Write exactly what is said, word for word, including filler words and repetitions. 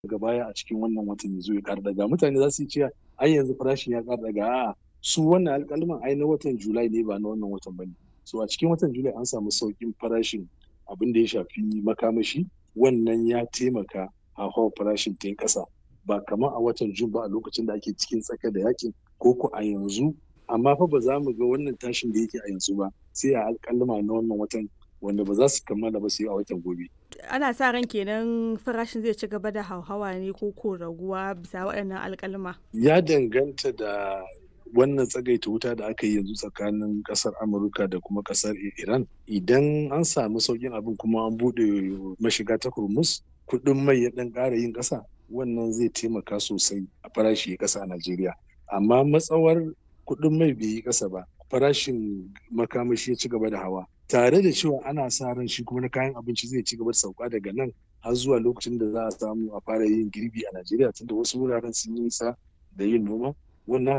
daga baya a cikin wannan watan ya zo ya ƙara ɗaga. Mutane za su yi cewa ai yanzu farashin ya ƙara ɗaga, a'a su wannan alƙaluman ai na watan Julai ne ba na wannan watan ba ne. So a cikin watan Julai an samu sauƙin farashin abin da ya shafi makamashi, wannan ya taimaka hauhawar farashin ta yi ƙasa. Ba kamar a watan Jun ba a lokacin da ake cikin tsaka da yaƙin ko ko a yanzu, amma fa ba za mu ga wannan tashin da yake a yanzu ba sai a alƙaluma na wannan watan wanda ba za su kammala ba sai a watan gobe. Ana sa ran kenan farashin zai ci gaba da hauhawa ne ko ko raguwa bisa waɗannan alƙaluma? Ya danganta da wannan tsagaita wuta da aka yi yanzu tsakanin ƙasar Amurka da kuma ƙasar Iran. Idan an samu sauƙin abin kuma an buɗe mashiga ta Hormuz, kuɗin mai ya ɗan ƙara yin ƙasa, wannan zai taimaka sosai a farashi ya ƙasa a Najeriya. Amma matsawar kuɗin mai bai yi ƙasa ba, farashin makamashi ya ci gaba da hawa. Tare da cewa ana sa ran shi kuma na kayan abinci zai ci gaba da sauka daga nan har zuwa lokacin da za a samu a fara yin girbi a Najeriya, tunda wasu wuraren sun yi nisa da yin noma. Wannan